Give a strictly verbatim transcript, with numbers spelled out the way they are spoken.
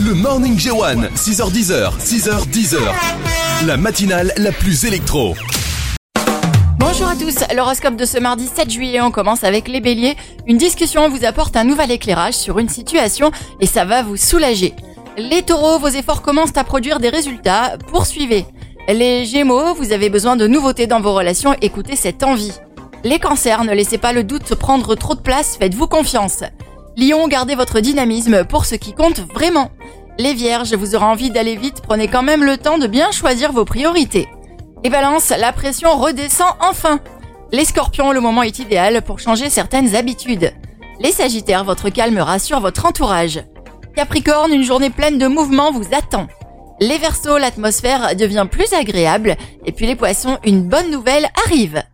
Le Morning J un, six heures dix, six heures dix. La matinale la plus électro. Bonjour à tous, l'horoscope de ce mardi sept juillet, on commence avec les béliers. Une discussion vous apporte un nouvel éclairage sur une situation et ça va vous soulager. Les taureaux, vos efforts commencent à produire des résultats, poursuivez. Les gémeaux, vous avez besoin de nouveautés dans vos relations, écoutez cette envie. Les cancers, ne laissez pas le doute prendre trop de place, faites-vous confiance. Lion, gardez votre dynamisme pour ce qui compte vraiment. Les vierges, vous aurez envie d'aller vite, prenez quand même le temps de bien choisir vos priorités. Les balances, la pression redescend enfin. Les scorpions, le moment est idéal pour changer certaines habitudes. Les sagittaires, votre calme rassure votre entourage. Capricorne, une journée pleine de mouvements vous attend. Les verseaux, l'atmosphère devient plus agréable. Et puis les poissons, une bonne nouvelle arrive.